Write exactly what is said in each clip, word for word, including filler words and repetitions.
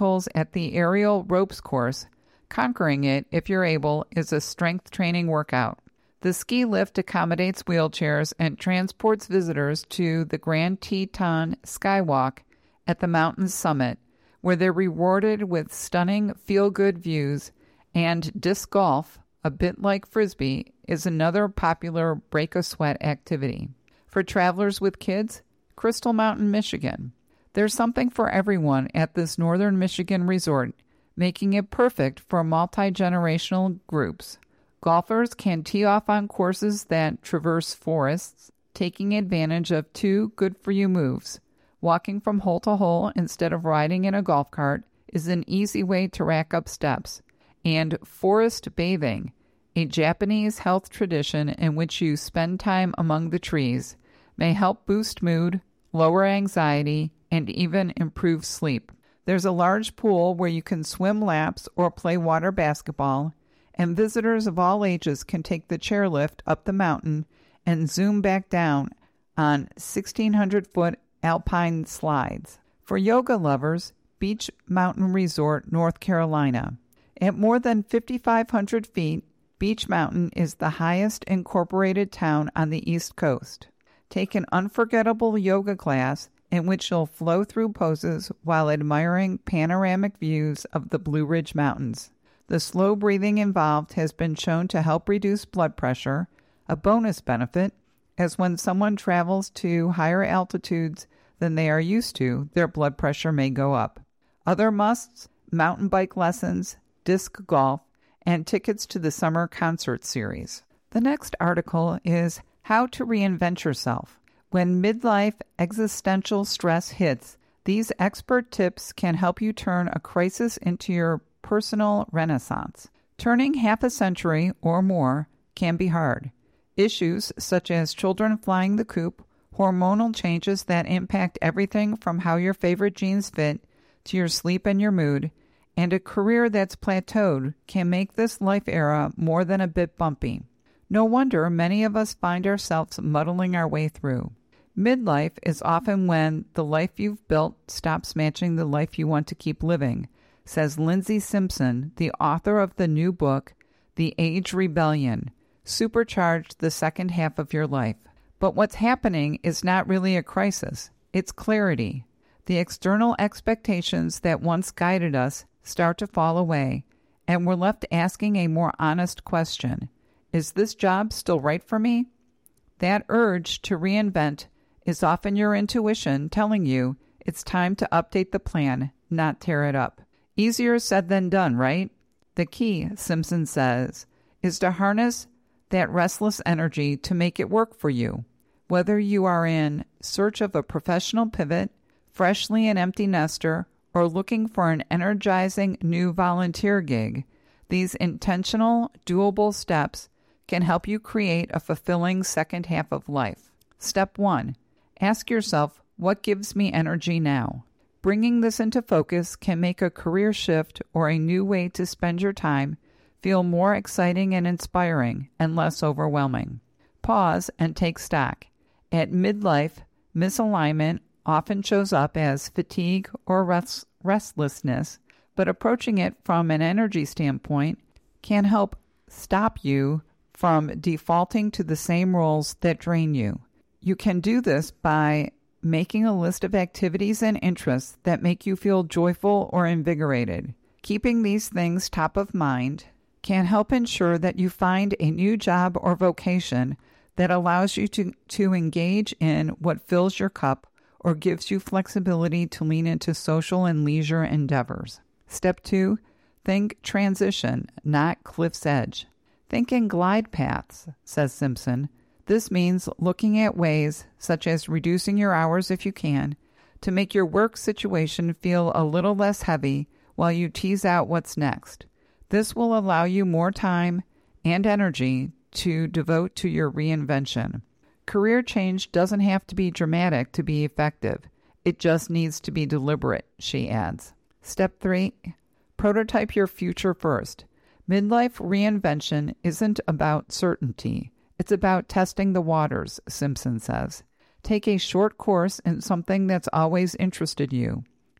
obstacles at the aerial ropes course, conquering it, if you're able, is a strength training workout. The ski lift accommodates wheelchairs and transports visitors to the Grand Teton Skywalk at the mountain's summit, where they're rewarded with stunning feel-good views, and disc golf, a bit like Frisbee, is another popular break-a-sweat activity. For travelers with kids, Crystal Mountain, Michigan. There's something for everyone at this northern Michigan resort, making it perfect for multi-generational groups. Golfers can tee off on courses that traverse forests, taking advantage of two good-for-you moves. Walking from hole to hole instead of riding in a golf cart is an easy way to rack up steps. And forest bathing, a Japanese health tradition in which you spend time among the trees, may help boost mood, lower anxiety, and even improve sleep. There's a large pool where you can swim laps or play water basketball, and visitors of all ages can take the chairlift up the mountain and zoom back down on sixteen hundred foot alpine slides. For yoga lovers, Beach Mountain Resort, North Carolina. At more than fifty-five hundred feet, Beach Mountain is the highest incorporated town on the East Coast. Take an unforgettable yoga class in which you'll flow through poses while admiring panoramic views of the Blue Ridge Mountains. The slow breathing involved has been shown to help reduce blood pressure, a bonus benefit, as when someone travels to higher altitudes than they are used to, their blood pressure may go up. Other musts, mountain bike lessons, disc golf, and tickets to the summer concert series. The next article is How to Reinvent Yourself. When midlife existential stress hits, these expert tips can help you turn a crisis into your personal renaissance. Turning half a century or more can be hard. Issues such as children flying the coop, hormonal changes that impact everything from how your favorite jeans fit to your sleep and your mood, and a career that's plateaued can make this life era more than a bit bumpy. No wonder many of us find ourselves muddling our way through. Midlife is often when the life you've built stops matching the life you want to keep living, says Lindsay Simpson, the author of the new book, The Age Rebellion, Supercharge the Second Half of Your Life. But what's happening is not really a crisis. It's clarity. The external expectations that once guided us start to fall away, and we're left asking a more honest question. Is this job still right for me? That urge to reinvent is often your intuition telling you it's time to update the plan, not tear it up. Easier said than done, right? The key, Simpson says, is to harness that restless energy to make it work for you. Whether you are in search of a professional pivot, freshly an empty nester, or looking for an energizing new volunteer gig, these intentional, doable steps can help you create a fulfilling second half of life. Step one, ask yourself, what gives me energy now? Bringing this into focus can make a career shift or a new way to spend your time feel more exciting and inspiring and less overwhelming. Pause and take stock. At midlife, misalignment often shows up as fatigue or rest- restlessness, but approaching it from an energy standpoint can help stop you from defaulting to the same roles that drain you. You can do this by making a list of activities and interests that make you feel joyful or invigorated. Keeping these things top of mind can help ensure that you find a new job or vocation that allows you to, to engage in what fills your cup or gives you flexibility to lean into social and leisure endeavors. Step two, think transition, not cliff's edge. Think in glide paths, says Simpson. This means looking at ways, such as reducing your hours if you can, to make your work situation feel a little less heavy while you tease out what's next. This will allow you more time and energy to devote to your reinvention. Career change doesn't have to be dramatic to be effective. It just needs to be deliberate, she adds. Step three, prototype your future first. Midlife reinvention isn't about certainty. It's about testing the waters, Simpson says. Take a short course in something that's always interested you.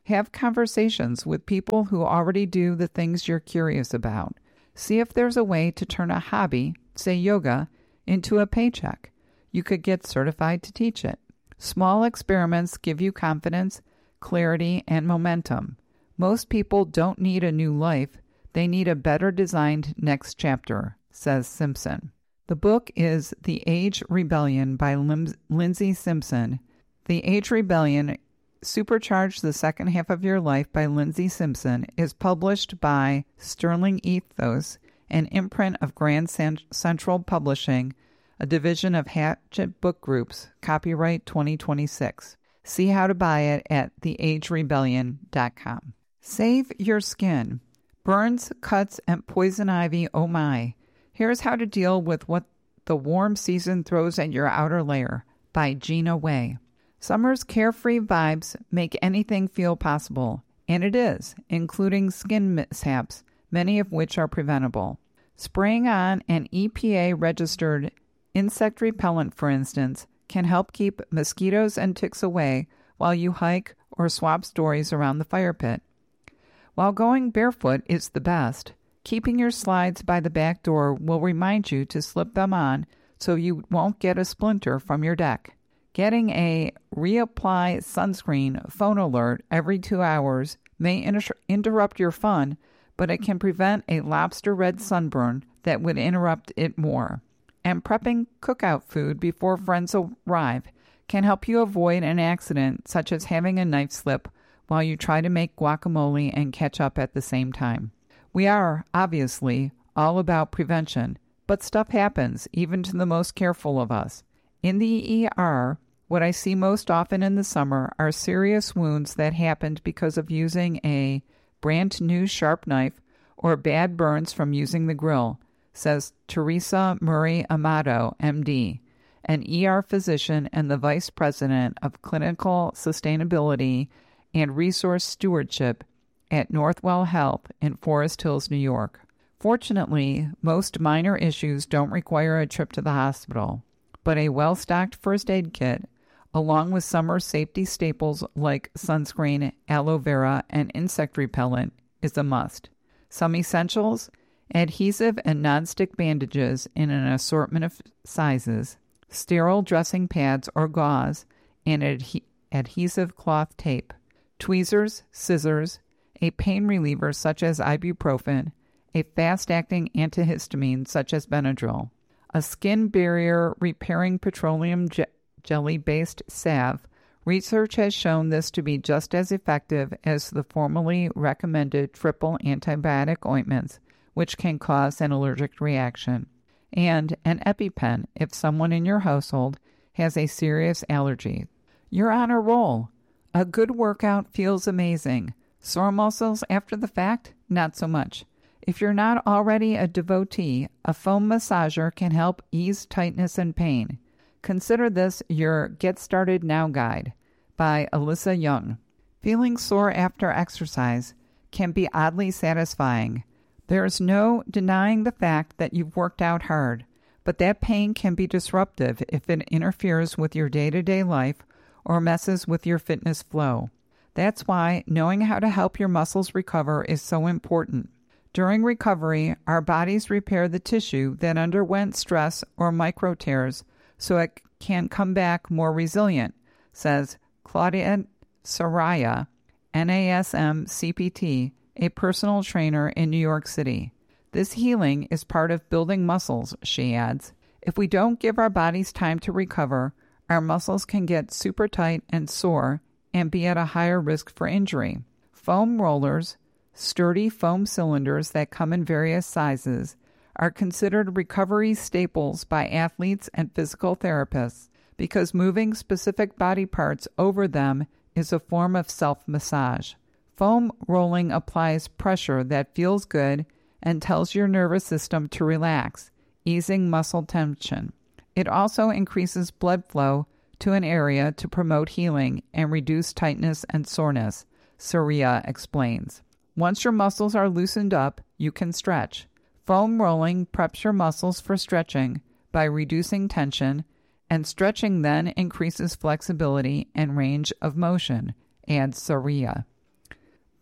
Have conversations with people who already do the things you're curious about. See if there's a way to turn a hobby, say yoga, into a paycheck. You could get certified to teach it. Small experiments give you confidence, clarity, and momentum. Most people don't need a new life. They need a better designed next chapter, says Simpson. The book is The Age Rebellion by Lim- Lindsay Simpson. The Age Rebellion, Supercharge the Second Half of Your Life by Lindsay Simpson, is published by Sterling Ethos, an imprint of Grand Cent- Central Publishing, a division of Hatchet Book Groups, copyright twenty twenty-six. See how to buy it at the age rebellion dot com. Save your skin. Burns, cuts, and poison ivy, oh my. Here's how to deal with what the warm season throws at your outer layer by Gina Way. Summer's carefree vibes make anything feel possible, and it is, including skin mishaps, many of which are preventable. Spraying on an E P A-registered insect repellent, for instance, can help keep mosquitoes and ticks away while you hike or swap stories around the fire pit. While going barefoot is the best, keeping your slides by the back door will remind you to slip them on so you won't get a splinter from your deck. Getting a reapply sunscreen phone alert every two hours may inter- interrupt your fun, but it can prevent a lobster red sunburn that would interrupt it more. And prepping cookout food before friends arrive can help you avoid an accident, such as having a knife slip while you try to make guacamole and ketchup at the same time. We are, obviously, all about prevention, but stuff happens, even to the most careful of us. In the E R, what I see most often in the summer are serious wounds that happened because of using a brand new sharp knife or bad burns from using the grill, says Teresa Murray Amato, M D, an E R physician and the Vice President of Clinical Sustainability and Resource Stewardship at Northwell Health in Forest Hills, New York. Fortunately, most minor issues don't require a trip to the hospital, but a well-stocked first aid kit, along with summer safety staples like sunscreen, aloe vera, and insect repellent, is a must. Some essentials: adhesive and nonstick bandages in an assortment of sizes, sterile dressing pads or gauze, and adhe- adhesive cloth tape, tweezers, scissors, a pain reliever such as ibuprofen, a fast-acting antihistamine such as Benadryl, a skin barrier repairing petroleum je- jelly-based salve. Research has shown this to be just as effective as the formally recommended triple antibiotic ointments, which can cause an allergic reaction, and an EpiPen if someone in your household has a serious allergy. You're on a roll. A good workout feels amazing. Sore muscles after the fact? Not so much. If you're not already a devotee, a foam massager can help ease tightness and pain. Consider this your Get Started Now guide by Alyssa Young. Feeling sore after exercise can be oddly satisfying. There is no denying the fact that you've worked out hard, but that pain can be disruptive if it interferes with your day-to-day life or messes with your fitness flow. That's why knowing how to help your muscles recover is so important. During recovery, our bodies repair the tissue that underwent stress or micro tears so it can come back more resilient, says Claudia Saraya, N A S M C P T, a personal trainer in New York City. This healing is part of building muscles, she adds. If we don't give our bodies time to recover, our muscles can get super tight and sore and be at a higher risk for injury. Foam rollers, sturdy foam cylinders that come in various sizes, are considered recovery staples by athletes and physical therapists because moving specific body parts over them is a form of self-massage. Foam rolling applies pressure that feels good and tells your nervous system to relax, easing muscle tension. It also increases blood flow to an area to promote healing and reduce tightness and soreness, Saria explains. Once your muscles are loosened up, you can stretch. Foam rolling preps your muscles for stretching by reducing tension, and stretching then increases flexibility and range of motion, adds Saria.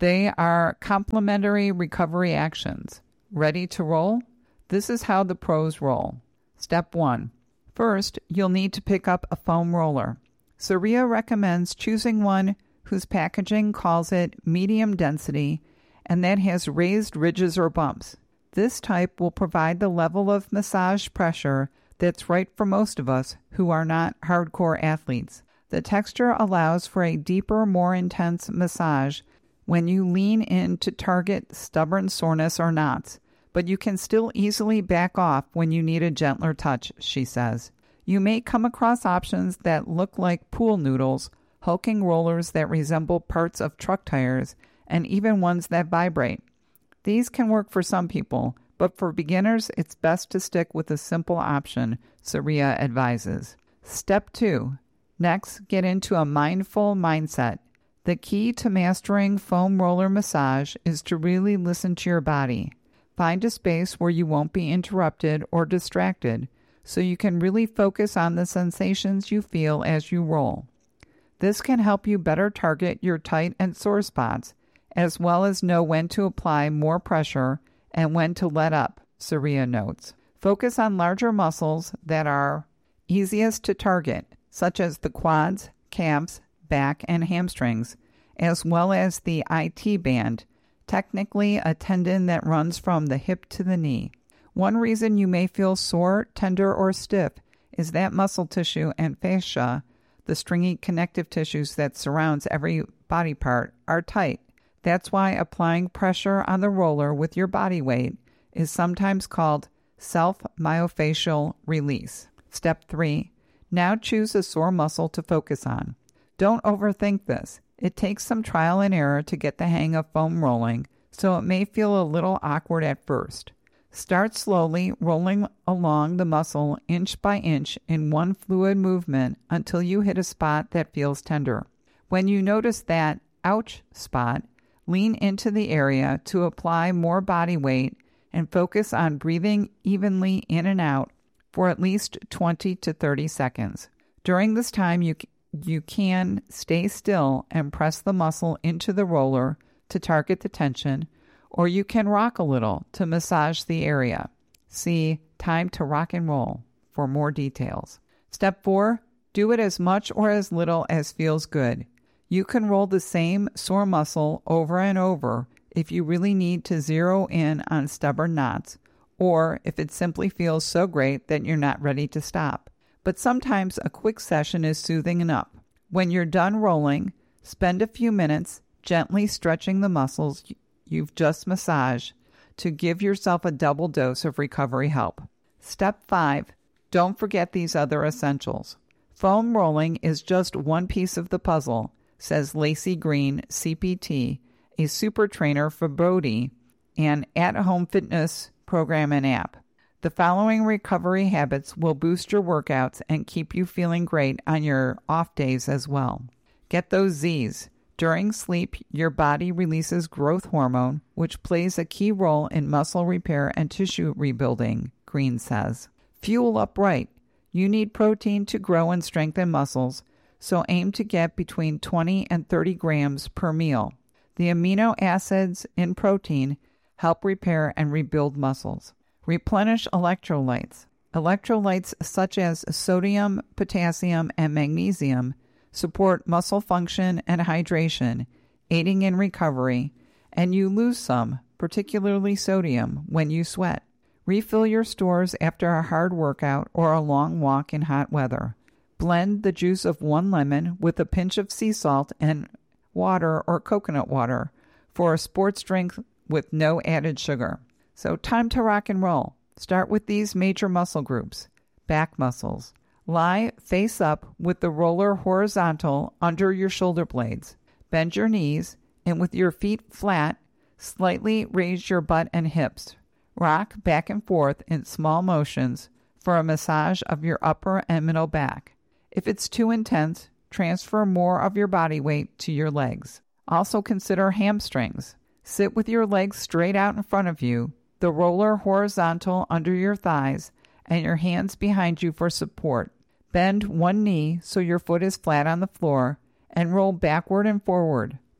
They are complementary recovery actions. Ready to roll? This is how the pros roll. Step one. First, you'll need to pick up a foam roller. Saria recommends choosing one whose packaging calls it medium density and that has raised ridges or bumps. This type will provide the level of massage pressure that's right for most of us who are not hardcore athletes. The texture allows for a deeper, more intense massage when you lean in to target stubborn soreness or knots, but you can still easily back off when you need a gentler touch, she says. You may come across options that look like pool noodles, hulking rollers that resemble parts of truck tires, and even ones that vibrate. These can work for some people, but for beginners, it's best to stick with a simple option, Saria advises. Step two. Next, get into a mindful mindset. The key to mastering foam roller massage is to really listen to your body. Find a space where you won't be interrupted or distracted, so you can really focus on the sensations you feel as you roll. This can help you better target your tight and sore spots, as well as know when to apply more pressure and when to let up, Saria notes. Focus on larger muscles that are easiest to target, such as the quads, calves, back, and hamstrings, as well as the I T band, technically a tendon that runs from the hip to the knee. One reason you may feel sore, tender, or stiff is that muscle tissue and fascia, the stringy connective tissues that surrounds every body part, are tight. That's why applying pressure on the roller with your body weight is sometimes called self-myofascial release. Step three. Now choose a sore muscle to focus on. Don't overthink this. It takes some trial and error to get the hang of foam rolling, so it may feel a little awkward at first. Start slowly, rolling along the muscle inch by inch in one fluid movement until you hit a spot that feels tender. When you notice that ouch spot, lean into the area to apply more body weight and focus on breathing evenly in and out for at least twenty to thirty seconds. During this time, you, you can stay still and press the muscle into the roller to target the tension, or you can rock a little to massage the area. See Time to Rock and Roll for more details. Step four, do it as much or as little as feels good. You can roll the same sore muscle over and over if you really need to zero in on stubborn knots, or if it simply feels so great that you're not ready to stop. But sometimes a quick session is soothing enough. When you're done rolling, spend a few minutes gently stretching the muscles you've just massaged to give yourself a double dose of recovery help. Step five, don't forget these other essentials. Foam rolling is just one piece of the puzzle, says Lacey Green, C P T, a super trainer for Brody, an at-home fitness program and app. The following recovery habits will boost your workouts and keep you feeling great on your off days as well. Get those Z's. During sleep, your body releases growth hormone, which plays a key role in muscle repair and tissue rebuilding, Green says. Fuel up right. You need protein to grow and strengthen muscles, so aim to get between twenty and thirty grams per meal. The amino acids in protein help repair and rebuild muscles. Replenish electrolytes. Electrolytes such as sodium, potassium, and magnesium support muscle function and hydration, aiding in recovery, and you lose some, particularly sodium, when you sweat. Refill your stores after a hard workout or a long walk in hot weather. Blend the juice of one lemon with a pinch of sea salt and water or coconut water for a sports drink with no added sugar. So time to rock and roll. Start with these major muscle groups. Back muscles. Lie face up with the roller horizontal under your shoulder blades. Bend your knees and with your feet flat, slightly raise your butt and hips. Rock back and forth in small motions for a massage of your upper and middle back. If it's too intense, transfer more of your body weight to your legs. Also consider hamstrings. Sit with your legs straight out in front of you, the roller horizontal under your thighs, and your hands behind you for support. Bend one knee so your foot is flat on the floor and roll backward and forward,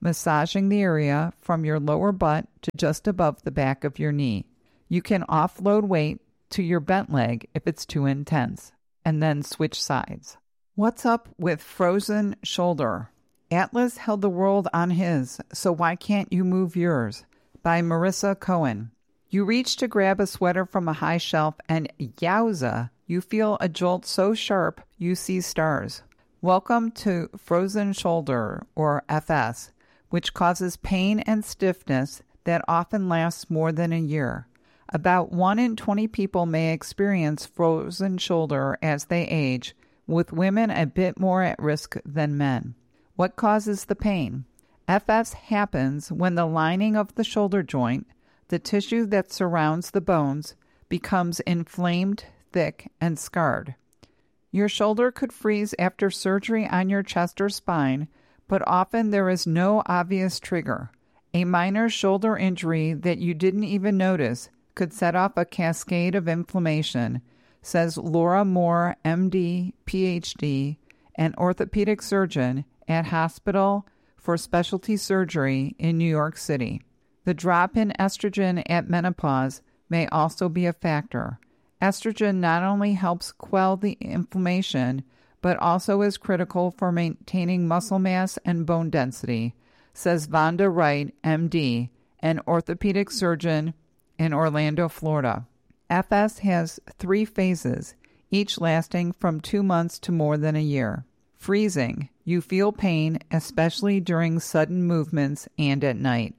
massaging the area from your lower butt to just above the back of your knee. You can offload weight to your bent leg if it's too intense, and then switch sides. What's up with frozen shoulder? Atlas held the world on his, so why can't you move yours? By Marissa Cohen. You reach to grab a sweater from a high shelf and yowza, you feel a jolt so sharp you see stars. Welcome to frozen shoulder, or F S, which causes pain and stiffness that often lasts more than a year. About one in twenty people may experience frozen shoulder as they age, with women a bit more at risk than men. What causes the pain? F S happens when the lining of the shoulder joint, the tissue that surrounds the bones, becomes inflamed, thick, and scarred. Your shoulder could freeze after surgery on your chest or spine, but often there is no obvious trigger. A minor shoulder injury that you didn't even notice could set off a cascade of inflammation, says Laura Moore, M D, P H D, an orthopedic surgeon at Hospital for Specialty Surgery in New York City. The drop in estrogen at menopause may also be a factor. Estrogen not only helps quell the inflammation, but also is critical for maintaining muscle mass and bone density, says Vonda Wright, M D, an orthopedic surgeon in Orlando, Florida. F S has three phases, each lasting from two months to more than a year. Freezing. You feel pain, especially during sudden movements and at night.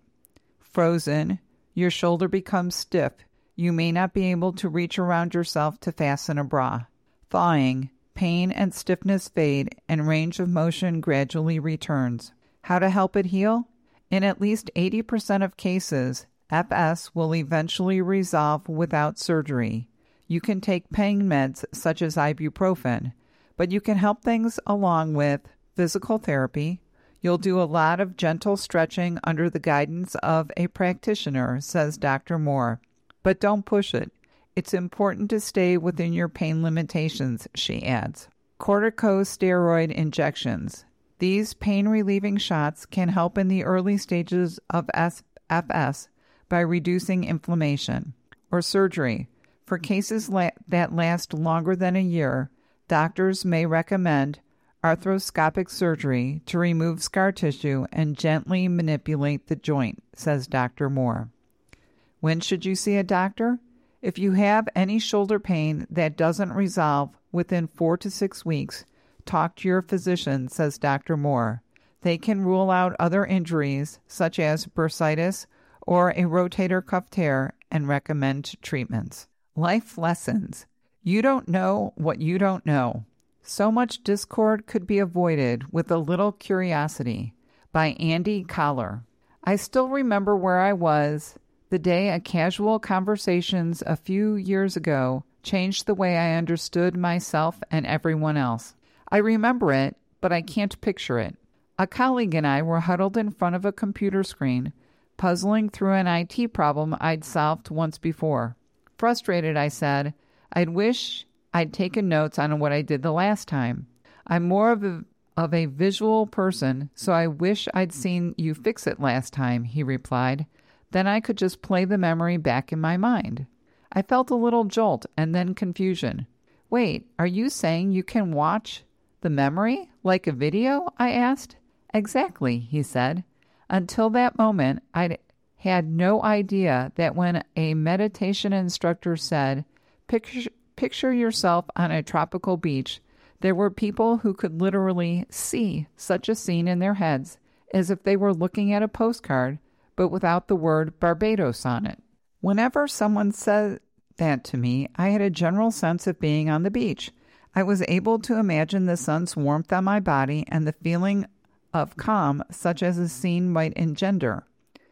Frozen. Your shoulder becomes stiff. You may not be able to reach around yourself to fasten a bra. Thawing. Pain and stiffness fade and range of motion gradually returns. How to help it heal? In at least eighty percent of cases, F S will eventually resolve without surgery. You can take pain meds such as ibuprofen, but you can help things along with physical therapy. You'll do a lot of gentle stretching under the guidance of a practitioner, says Doctor Moore. But don't push it. It's important to stay within your pain limitations, she adds. Corticosteroid injections. These pain-relieving shots can help in the early stages of F S by reducing inflammation. Or surgery. For cases la- that last longer than a year, doctors may recommend arthroscopic surgery to remove scar tissue and gently manipulate the joint, says Doctor Moore. When should you see a doctor? If you have any shoulder pain that doesn't resolve within four to six weeks, talk to your physician, says Doctor Moore. They can rule out other injuries, such as bursitis or a rotator cuff tear, and recommend treatments. Life lessons. You don't know what you don't know. So much discord could be avoided with a little curiosity. By Andy Collar. I still remember where I was the day a casual conversations a few years ago changed the way I understood myself and everyone else. I remember it, but I can't picture it. A colleague and I were huddled in front of a computer screen, puzzling through an I T problem I'd solved once before. Frustrated, I said, I'd wish I'd taken notes on what I did the last time. I'm more of a, of a visual person, so I wish I'd seen you fix it last time, he replied. Then I could just play the memory back in my mind. I felt a little jolt and then confusion. Wait, are you saying you can watch the memory like a video? I asked. Exactly, he said. Until that moment, I had no idea that when a meditation instructor said, picture, picture yourself on a tropical beach, there were people who could literally see such a scene in their heads as if they were looking at a postcard, but without the word Barbados on it. Whenever someone said that to me, I had a general sense of being on the beach. I was able to imagine the sun's warmth on my body and the feeling of calm such as a scene might engender.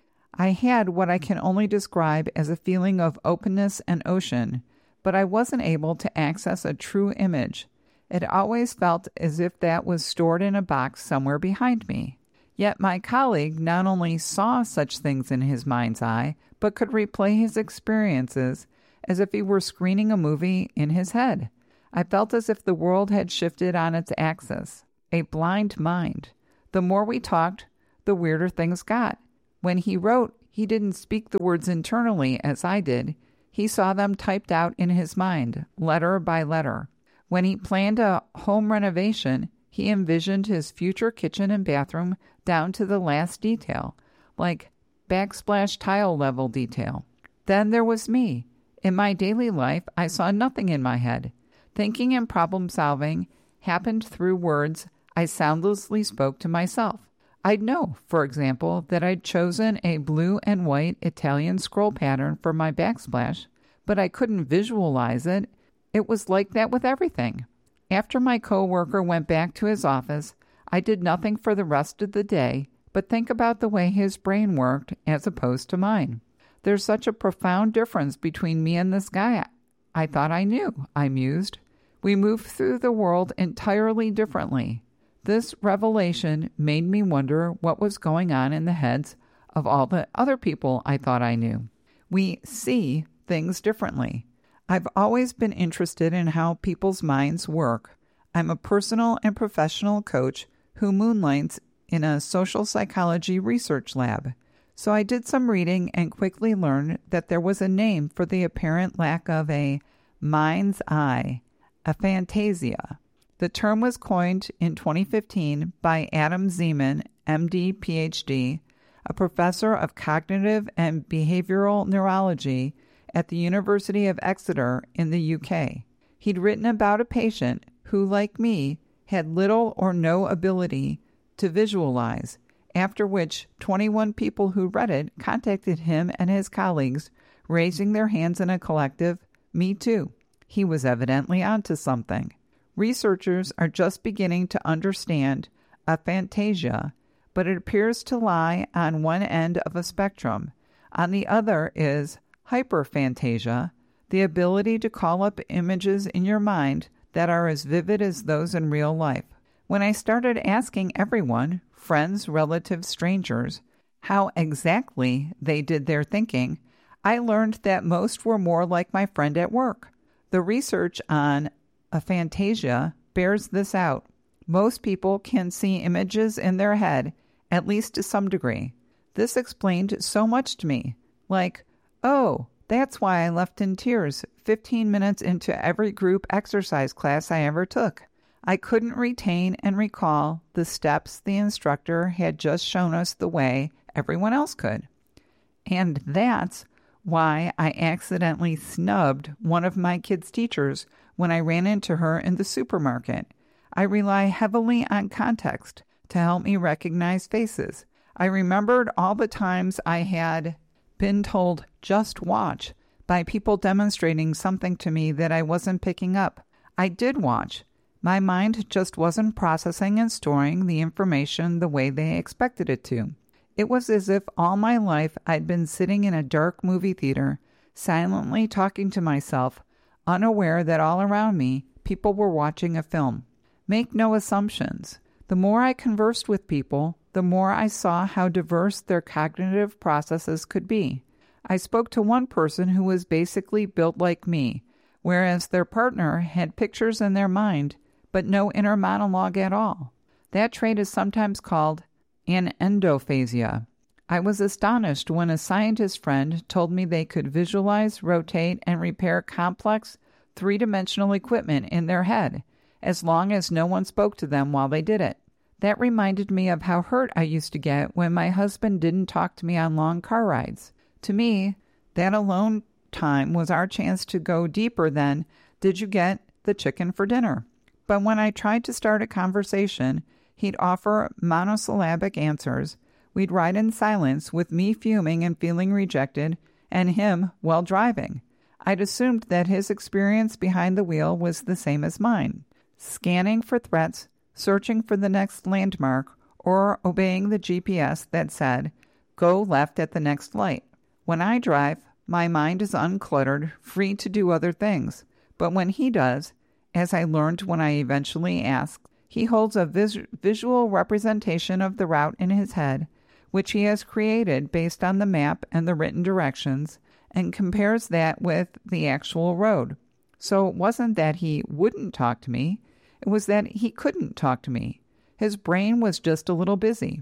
I had what I can only describe as a feeling of openness and ocean, but I wasn't able to access a true image. It always felt as if that was stored in a box somewhere behind me. Yet my colleague not only saw such things in his mind's eye, but could replay his experiences as if he were screening a movie in his head. I felt as if the world had shifted on its axis. A blind mind. The more we talked, the weirder things got. When he wrote, he didn't speak the words internally as I did. He saw them typed out in his mind, letter by letter. When he planned a home renovation, he envisioned his future kitchen and bathroom down to the last detail, like backsplash tile level detail. Then there was me. In my daily life, I saw nothing in my head. Thinking and problem solving happened through words I soundlessly spoke to myself. I'd know, for example, that I'd chosen a blue and white Italian scroll pattern for my backsplash, but I couldn't visualize it. It was like that with everything. After my coworker went back to his office, I did nothing for the rest of the day but think about the way his brain worked as opposed to mine. There's such a profound difference between me and this guy I thought I knew, I mused. We move through the world entirely differently. This revelation made me wonder what was going on in the heads of all the other people I thought I knew. We see things differently. I've always been interested in how people's minds work. I'm a personal and professional coach who moonlights in a social psychology research lab. So I did some reading and quickly learned that there was a name for the apparent lack of a mind's eye, aphantasia. The term was coined in twenty fifteen by Adam Zeman, M D, P H D, a professor of cognitive and behavioral neurology at the University of Exeter in the U K. He'd written about a patient who, like me, had little or no ability to visualize, after which twenty-one people who read it contacted him and his colleagues, raising their hands in a collective, "Me too." He was evidently onto something. Researchers are just beginning to understand aphantasia, but it appears to lie on one end of a spectrum. On the other is hyperphantasia, the ability to call up images in your mind that are as vivid as those in real life. When I started asking everyone, friends, relatives, strangers, how exactly they did their thinking, I learned that most were more like my friend at work. The research on aphantasia bears this out. Most people can see images in their head, at least to some degree. This explained so much to me, like, oh, that's why I left in tears fifteen minutes into every group exercise class I ever took. I couldn't retain and recall the steps the instructor had just shown us the way everyone else could. And that's why I accidentally snubbed one of my kids' teachers when I ran into her in the supermarket. I rely heavily on context to help me recognize faces. I remembered all the times I had been told, just watch, by people demonstrating something to me that I wasn't picking up. I did watch. My mind just wasn't processing and storing the information the way they expected it to. It was as if all my life I'd been sitting in a dark movie theater, silently talking to myself, unaware that all around me people were watching a film. Make no assumptions. The more I conversed with people, the more I saw how diverse their cognitive processes could be. I spoke to one person who was basically built like me, whereas their partner had pictures in their mind, but no inner monologue at all. That trait is sometimes called an endophasia. I was astonished when a scientist friend told me they could visualize, rotate, and repair complex three-dimensional equipment in their head, as long as no one spoke to them while they did it. That reminded me of how hurt I used to get when my husband didn't talk to me on long car rides. To me, that alone time was our chance to go deeper than, did you get the chicken for dinner? But when I tried to start a conversation, he'd offer monosyllabic answers. We'd ride in silence with me fuming and feeling rejected, and him while driving. I'd assumed that his experience behind the wheel was the same as mine, scanning for threats, searching for the next landmark, or obeying the G P S that said, go left at the next light. When I drive, my mind is uncluttered, free to do other things. But when he does, as I learned when I eventually asked, he holds a vis- visual representation of the route in his head, which he has created based on the map and the written directions, and compares that with the actual road. So it wasn't that he wouldn't talk to me, it was that he couldn't talk to me. His brain was just a little busy.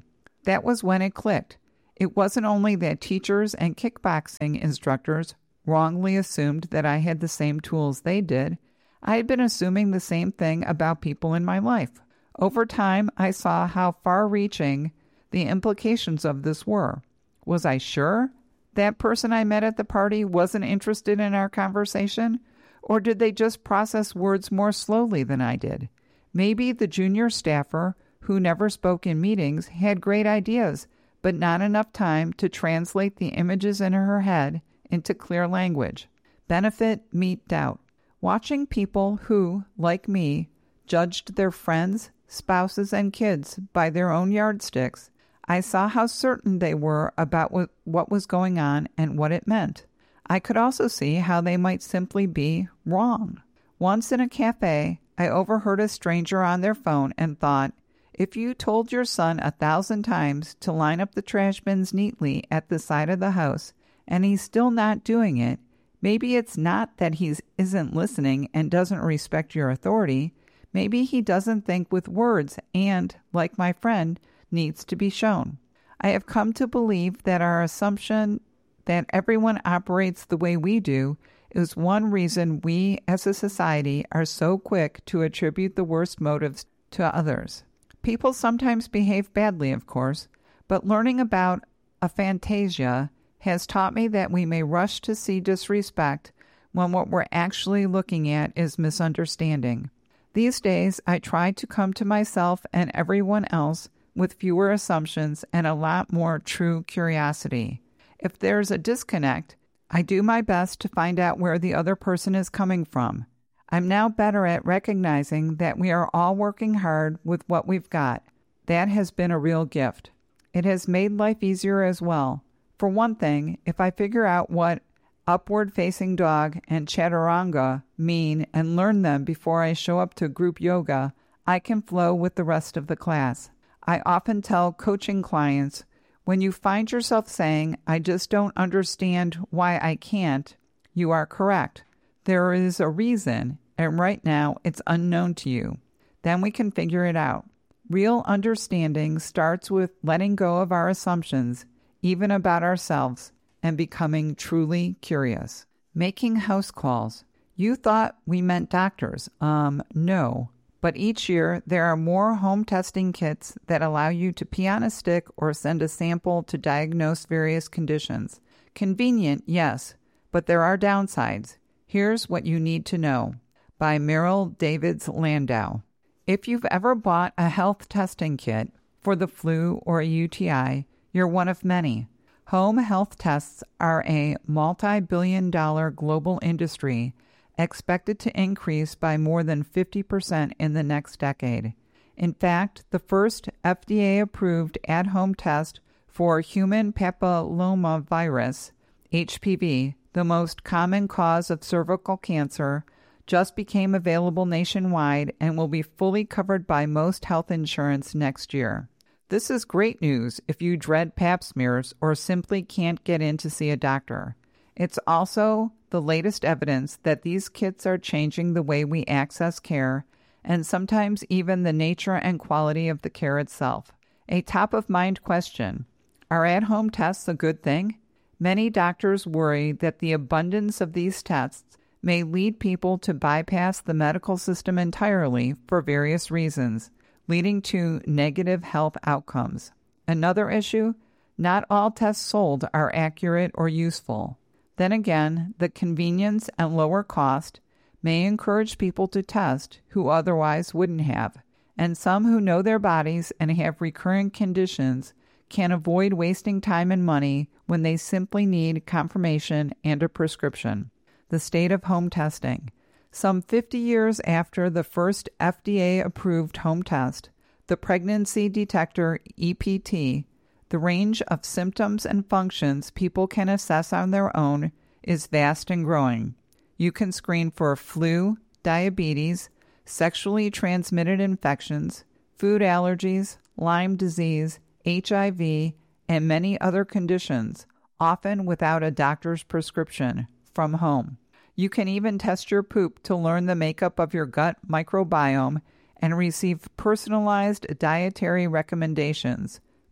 That was when it clicked. It wasn't only that teachers and kickboxing instructors wrongly assumed that I had the same tools they did. I had been assuming the same thing about people in my life. Over time, I saw how far-reaching the implications of this were. Was I sure that person I met at the party wasn't interested in our conversation? Or did they just process words more slowly than I did? Maybe the junior staffer, who never spoke in meetings, had great ideas, but not enough time to translate the images in her head into clear language. Benefit meet doubt. Watching people who, like me, judged their friends, spouses, and kids by their own yardsticks, I saw how certain they were about what, what was going on and what it meant. I could also see how they might simply be wrong. Once in a cafe, I overheard a stranger on their phone and thought, if you told your son a thousand times to line up the trash bins neatly at the side of the house, and he's still not doing it, maybe it's not that he isn't listening and doesn't respect your authority. Maybe he doesn't think with words and, like my friend, needs to be shown. I have come to believe that our assumption that everyone operates the way we do is one reason we as a society are so quick to attribute the worst motives to others. People sometimes behave badly, of course, but learning about aphantasia has taught me that we may rush to see disrespect when what we're actually looking at is misunderstanding. These days, I try to come to myself and everyone else with fewer assumptions and a lot more true curiosity. If there's a disconnect, I do my best to find out where the other person is coming from. I'm now better at recognizing that we are all working hard with what we've got. That has been a real gift. It has made life easier as well. For one thing, if I figure out what upward-facing dog and chaturanga mean and learn them before I show up to group yoga, I can flow with the rest of the class. I often tell coaching clients, when you find yourself saying, I just don't understand why I can't, you are correct. There is a reason, and right now it's unknown to you. Then we can figure it out. Real understanding starts with letting go of our assumptions, even about ourselves, and becoming truly curious. Making house calls. You thought we meant doctors. Um, no. But each year, there are more home testing kits that allow you to pee on a stick or send a sample to diagnose various conditions. Convenient, yes, but there are downsides. Here's what you need to know. By Meryl Davids Landau. If you've ever bought a health testing kit for the flu or a U T I, you're one of many. Home health tests are a multi-billion dollar global industry expected to increase by more than fifty percent in the next decade. In fact, the first F D A-approved at-home test for human papillomavirus, H P V, the most common cause of cervical cancer, just became available nationwide and will be fully covered by most health insurance next year. This is great news if you dread pap smears or simply can't get in to see a doctor. It's also the latest evidence that these kits are changing the way we access care and sometimes even the nature and quality of the care itself. A top-of-mind question: are at-home tests a good thing? Many doctors worry that the abundance of these tests may lead people to bypass the medical system entirely for various reasons, leading to negative health outcomes. Another issue: not all tests sold are accurate or useful. Then again, the convenience and lower cost may encourage people to test who otherwise wouldn't have, and some who know their bodies and have recurring conditions can avoid wasting time and money when they simply need confirmation and a prescription. The state of home testing. Some fifty years after the first F D A-approved home test, the pregnancy detector E P T, the range of symptoms and functions people can assess on their own is vast and growing. You can screen for flu, diabetes, sexually transmitted infections, food allergies, Lyme disease, H I V, and many other conditions, often without a doctor's prescription, from home. You can even test your poop to learn the makeup of your gut microbiome and receive personalized dietary recommendations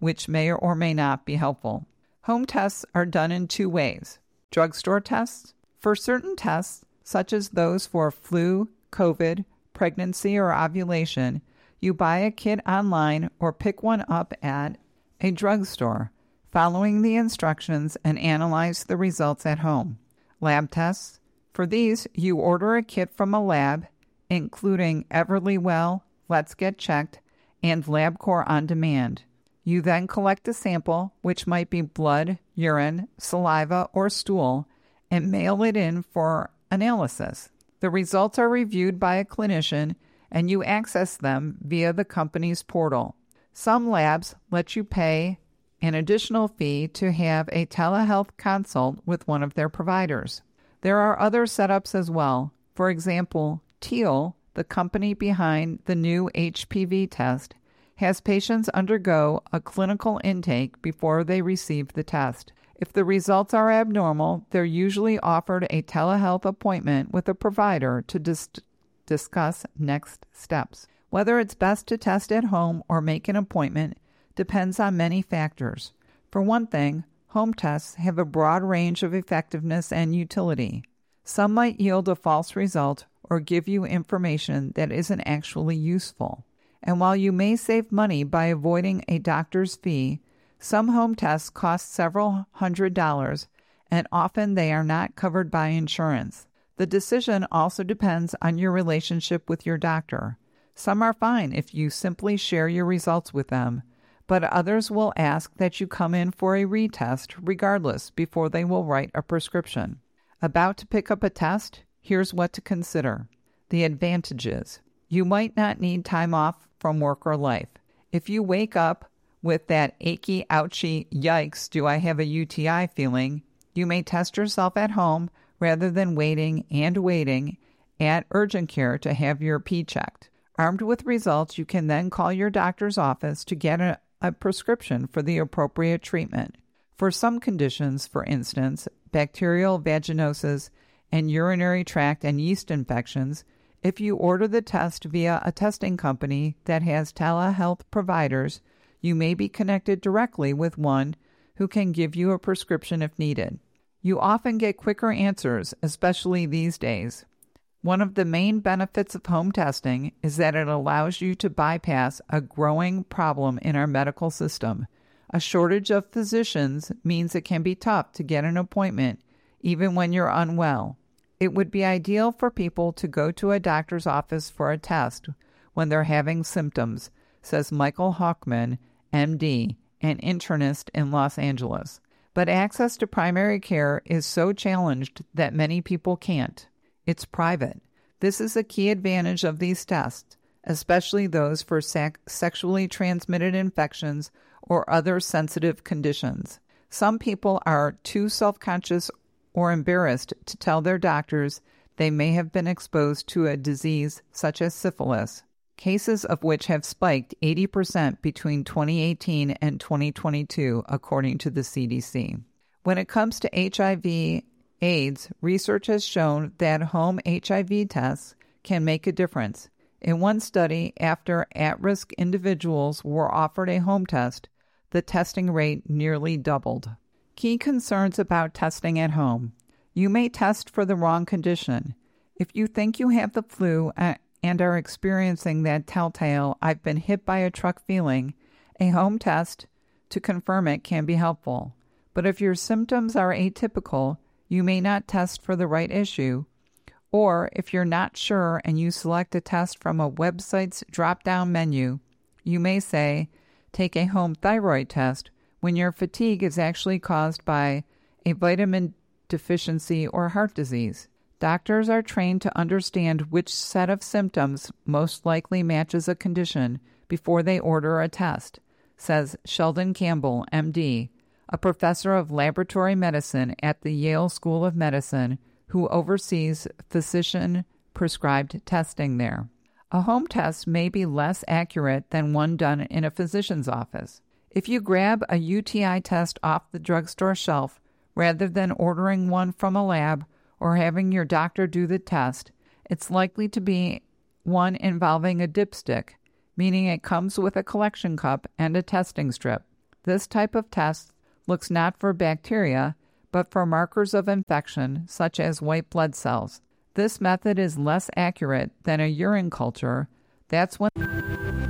which may or may not be helpful. Home tests are done in two ways. Drugstore tests. For certain tests, such as those for flu, COVID, pregnancy, or ovulation, you buy a kit online or pick one up at a drugstore, following the instructions, and analyze the results at home. Lab tests. For these, you order a kit from a lab, including Everlywell, Let's Get Checked, and LabCorp On Demand. You then collect a sample, which might be blood, urine, saliva, or stool, and mail it in for analysis. The results are reviewed by a clinician, and you access them via the company's portal. Some labs let you pay an additional fee to have a telehealth consult with one of their providers. There are other setups as well. For example, Teal, the company behind the new H P V test, has patients undergo a clinical intake before they receive the test. If the results are abnormal, they're usually offered a telehealth appointment with a provider to dis- discuss next steps. Whether it's best to test at home or make an appointment depends on many factors. For one thing, home tests have a broad range of effectiveness and utility. Some might yield a false result or give you information that isn't actually useful. And while you may save money by avoiding a doctor's fee, some home tests cost several hundred dollars, and often they are not covered by insurance. The decision also depends on your relationship with your doctor. Some are fine if you simply share your results with them, but others will ask that you come in for a retest regardless before they will write a prescription. About to pick up a test? Here's what to consider. The advantages. You might not need time off from work or life. If you wake up with that achy, ouchy, yikes, do I have a U T I feeling, you may test yourself at home rather than waiting and waiting at urgent care to have your pee checked. Armed with results, you can then call your doctor's office to get a, a prescription for the appropriate treatment. For some conditions, for instance, bacterial vaginosis and urinary tract and yeast infections, if you order the test via a testing company that has telehealth providers, you may be connected directly with one who can give you a prescription if needed. You often get quicker answers, especially these days. One of the main benefits of home testing is that it allows you to bypass a growing problem in our medical system. A shortage of physicians means it can be tough to get an appointment, even when you're unwell. It would be ideal for people to go to a doctor's office for a test when they're having symptoms, says Michael Hochman, M D, an internist in Los Angeles. But access to primary care is so challenged that many people can't. It's private. This is a key advantage of these tests, especially those for sec- sexually transmitted infections or other sensitive conditions. Some people are too self-conscious or embarrassed to tell their doctors they may have been exposed to a disease such as syphilis, cases of which have spiked eighty percent between twenty eighteen and twenty twenty-two, according to the C D C. When it comes to H I V AIDS, research has shown that home H I V tests can make a difference. In one study, after at-risk individuals were offered a home test, the testing rate nearly doubled. Key concerns about testing at home. You may test for the wrong condition. If you think you have the flu and are experiencing that telltale "I've been hit by a truck" feeling, a home test to confirm it can be helpful. But if your symptoms are atypical, you may not test for the right issue. Or if you're not sure and you select a test from a website's drop-down menu, you may say, take a home thyroid test, when your fatigue is actually caused by a vitamin deficiency or heart disease. Doctors are trained to understand which set of symptoms most likely matches a condition before they order a test, says Sheldon Campbell, M D, a professor of laboratory medicine at the Yale School of Medicine who oversees physician-prescribed testing there. A home test may be less accurate than one done in a physician's office. If you grab a U T I test off the drugstore shelf rather than ordering one from a lab or having your doctor do the test, it's likely to be one involving a dipstick, meaning it comes with a collection cup and a testing strip. This type of test looks not for bacteria, but for markers of infection, such as white blood cells. This method is less accurate than a urine culture. That's when